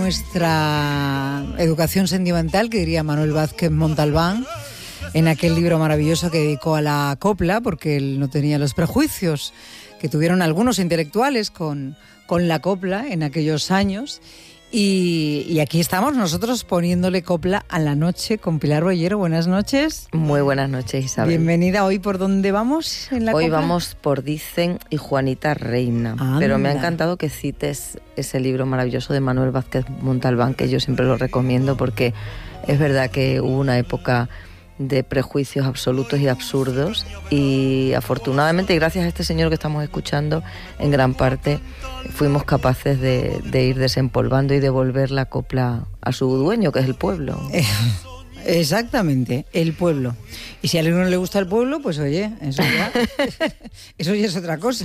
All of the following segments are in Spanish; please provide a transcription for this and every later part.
nuestra educación sentimental, que diría Manuel Vázquez Montalbán, en aquel libro maravilloso que dedicó a la copla, porque él no tenía los prejuicios que tuvieron algunos intelectuales con la copla en aquellos años. Y aquí estamos nosotros poniéndole copla a la noche con Pilar Bollero. Buenas noches. Muy buenas noches, Isabel. Bienvenida. ¿Hoy por dónde vamos en la Hoy copla? Vamos por Dicen y Juanita Reina. Anda. Pero me ha encantado que cites ese libro maravilloso de Manuel Vázquez Montalbán, que yo siempre lo recomiendo porque es verdad que hubo una época de prejuicios absolutos y absurdos, y afortunadamente, y gracias a este señor que estamos escuchando, en gran parte fuimos capaces de ir desempolvando y devolver la copla a su dueño, que es el pueblo. Exactamente, el pueblo. Y si a alguien no le gusta el pueblo, pues oye, eso ya, eso ya es otra cosa.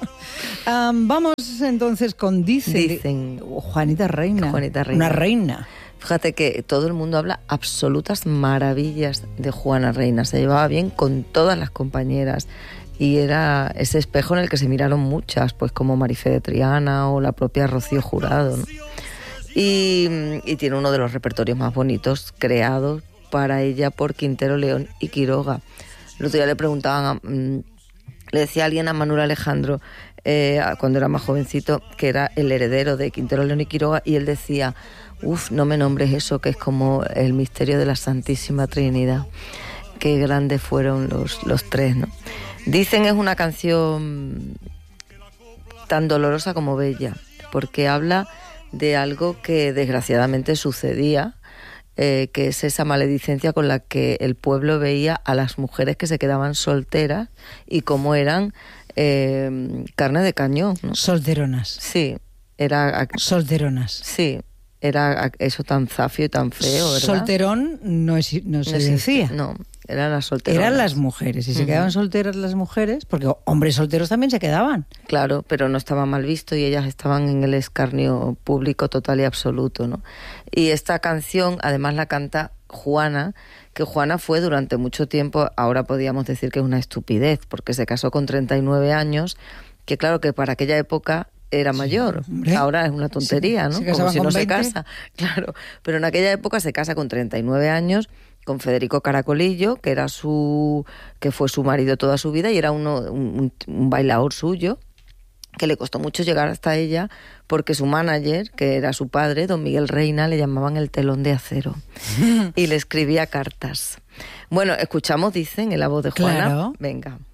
Vamos entonces con Dicen. Juanita Reina. Juanita Reina. Una reina. Fíjate que todo el mundo habla absolutas maravillas de Juana Reina. Se llevaba bien con todas las compañeras y era ese espejo en el que se miraron muchas, pues como Marifé de Triana o la propia Rocío Jurado, ¿no? Y tiene uno de los repertorios más bonitos creados para ella por Quintero, León y Quiroga. El otro día le preguntaban, le decía alguien a Manuel Alejandro, cuando era más jovencito, que era el heredero de Quintero, León y Quiroga, y él decía: no me nombres eso, que es como el misterio de la Santísima Trinidad. Qué grandes fueron los tres, ¿no? Dicen es una canción tan dolorosa como bella, porque habla de algo que desgraciadamente sucedía, que es esa maledicencia con la que el pueblo veía a las mujeres que se quedaban solteras y cómo eran carne de cañón, ¿no? Solteronas. Sí, era... Solteronas. Sí. Era eso tan zafio y tan feo, ¿verdad? Solterón no se decía. No, eran las solteronas. Eran las mujeres. Y se quedaban solteras las mujeres, porque hombres solteros también se quedaban. Claro, pero no estaba mal visto y ellas estaban en el escarnio público total y absoluto, ¿no? Y esta canción, además, la canta Juana, que Juana fue durante mucho tiempo, ahora podríamos decir que es una estupidez, porque se casó con 39 años, que claro que para aquella época era mayor, hombre. Ahora es una tontería, sí, ¿no? Como si no 20. se casa, claro. Pero en aquella época se casa con 39 años con Federico Caracolillo, que fue su marido toda su vida y era un bailador suyo, que le costó mucho llegar hasta ella porque su manager, que era su padre, don Miguel Reina, le llamaban el telón de acero y le escribía cartas. Bueno, escuchamos, Dicen, en la voz de Juana. Claro. Venga.